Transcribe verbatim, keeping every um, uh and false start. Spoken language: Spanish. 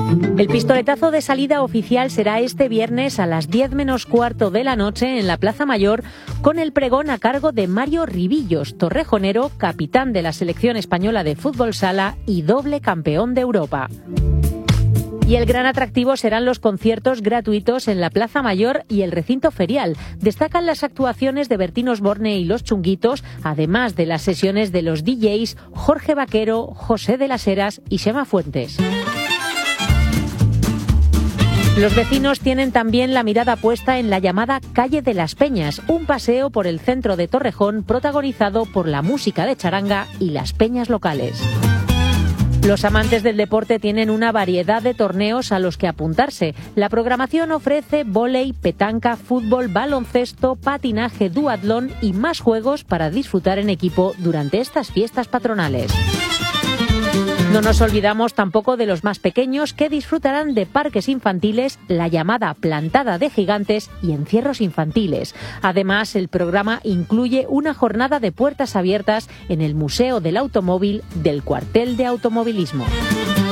El pistoletazo de salida oficial será este viernes a las diez menos cuarto de la noche en la Plaza Mayor, con el pregón a cargo de Mario Ribillos, torrejonero, capitán de la selección española de fútbol sala y doble campeón de Europa. Y el gran atractivo serán los conciertos gratuitos en la Plaza Mayor y el recinto ferial. Destacan las actuaciones de Bertín Osborne y Los Chunguitos, además de las sesiones de los D Js Jorge Vaquero, José de las Heras y Xema Fuentes. Los vecinos tienen también la mirada puesta en la llamada Calle de las Peñas, un paseo por el centro de Torrejón protagonizado por la música de charanga y las peñas locales. Los amantes del deporte tienen una variedad de torneos a los que apuntarse. La programación ofrece vóley, petanca, fútbol, baloncesto, patinaje, duatlón y más juegos para disfrutar en equipo durante estas fiestas patronales. No nos olvidamos tampoco de los más pequeños, que disfrutarán de parques infantiles, la llamada plantada de gigantes y encierros infantiles. Además, el programa incluye una jornada de puertas abiertas en el Museo del Automóvil del Cuartel de Automovilismo.